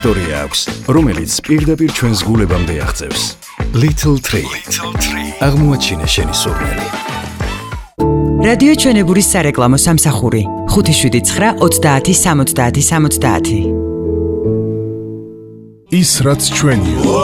ისტორია აქვს, რომელიც პირდაპირ ჩვენს გულებამდე აღწევს. Little Tree. აღმოაჩინე შენი სურნელი. რადიო ჩვენებურის სარეკლამო სამსახური 579 30 70 70. ის რაც ჩვენია